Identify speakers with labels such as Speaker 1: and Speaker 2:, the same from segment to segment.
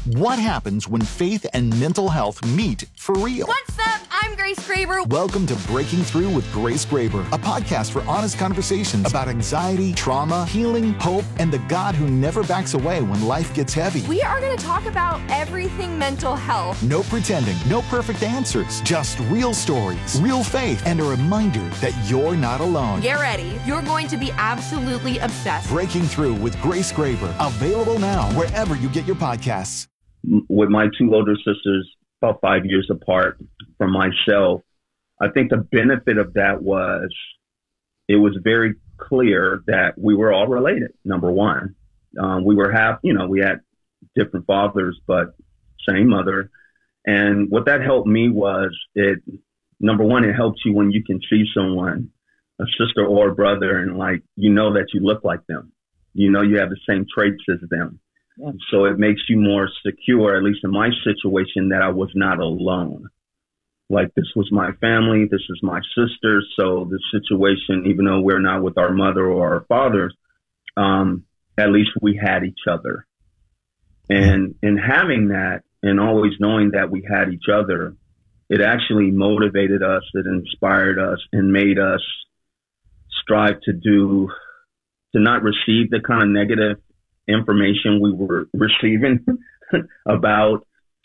Speaker 1: What happens when faith and mental health meet for real?
Speaker 2: What's up? I'm Grace Graber.
Speaker 1: Welcome to Breaking Through with Grace Graber, a podcast for honest conversations about anxiety, trauma, healing, hope, and the God who never backs away when life gets heavy.
Speaker 2: We are going to talk about everything mental health.
Speaker 1: No pretending, no perfect answers, just real stories, real faith, and a reminder that you're not alone.
Speaker 2: Get ready. You're going to be absolutely obsessed.
Speaker 1: Breaking Through with Grace Graber, available now wherever you get your podcasts.
Speaker 3: With my two older sisters, about 5 years apart from myself, I think the benefit of that was it was very clear that we were all related. Number one, we had different fathers, but same mother. And what that helped me was number one, it helps you when you can see someone, a sister or a brother, and that you look like them. You have the same traits as them. Yeah. So it makes you more secure, at least in my situation, that I was not alone. Like, this was my family, this is my sister. So the situation, even though we're not with our mother or our fathers, at least we had each other. And in having that and always knowing that we had each other, it actually motivated us, it inspired us, and made us strive to not receive the kind of negative information we were receiving about,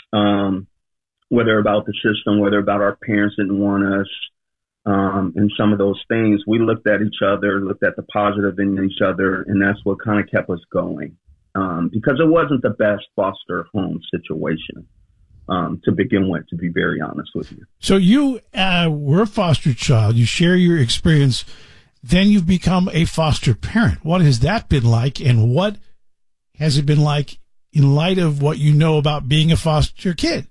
Speaker 3: whether about the system, whether about our parents didn't want us, and some of those things. We looked at each other, looked at the positive in each other, and that's what kind of kept us going, because it wasn't the best foster home situation to begin with, to be very honest with you.
Speaker 4: So you were a foster child. You share your experience. Then you've become a foster parent. What has that been like, and what has it been like in light of what you know about being a foster kid?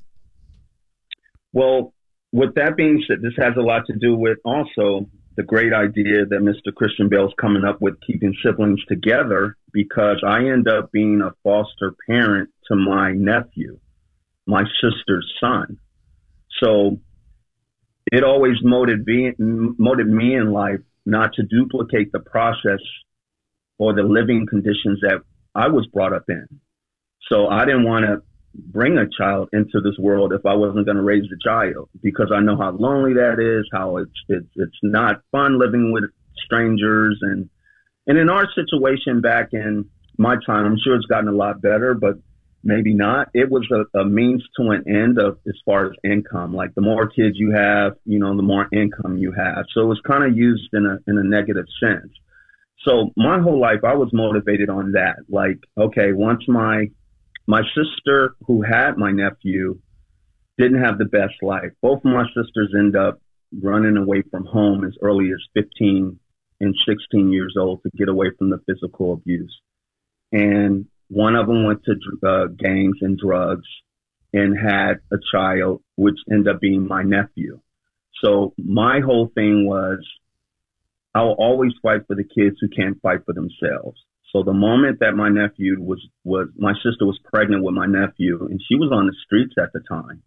Speaker 3: Well, with that being said, this has a lot to do with also the great idea that Mr. Christian Bale's coming up with, keeping siblings together, because I end up being a foster parent to my nephew, my sister's son. So it always motivated me in life not to duplicate the process or the living conditions that I was brought up in. So I didn't want to bring a child into this world if I wasn't going to raise the child, because I know how lonely that is, how it's not fun living with strangers. And in our situation back in my time, I'm sure it's gotten a lot better, but maybe not. It was a means to an end of, as far as income. Like, the more kids you have, the more income you have. So it was kind of used in a negative sense. So my whole life, I was motivated on that. Like, okay, once my sister, who had my nephew, didn't have the best life. Both of my sisters end up running away from home as early as 15 and 16 years old to get away from the physical abuse. And one of them went to gangs and drugs and had a child, which ended up being my nephew. So my whole thing was, I will always fight for the kids who can't fight for themselves. So the moment that my nephew my sister was pregnant with my nephew, and she was on the streets at the time.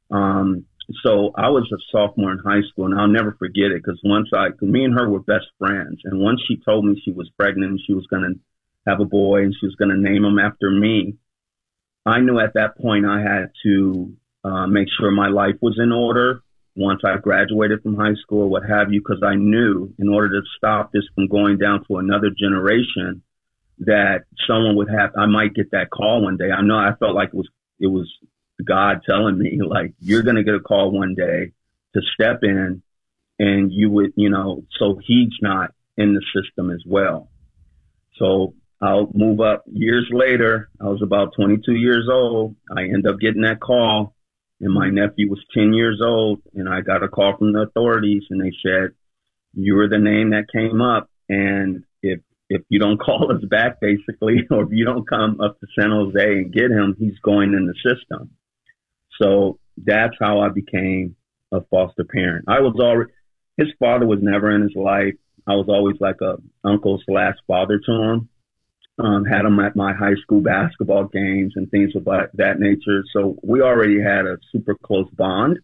Speaker 3: So I was a sophomore in high school, and I'll never forget it, because me and her were best friends. And once she told me she was pregnant and she was going to have a boy and she was going to name him after me, I knew at that point I had to make sure my life was in order once I graduated from high school, what have you, because I knew in order to stop this from going down to another generation, that I might get that call one day. I felt like it was God telling me, like, you're going to get a call one day to step in, and you would, so he's not in the system as well. So I'll move up years later. I was about 22 years old. I end up getting that call. And my nephew was 10 years old, and I got a call from the authorities, and they said, you were the name that came up. And if you don't call us back, basically, or if you don't come up to San Jose and get him, he's going in the system. So that's how I became a foster parent. His father was never in his life. I was always like a uncle/father to him. Had him at my high school basketball games and things of that nature. So we already had a super close bond.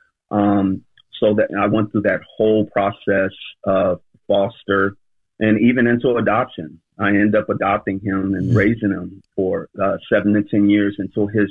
Speaker 3: So that I went through that whole process of foster and even into adoption. I ended up adopting him and raising him for 7 to 10 years until his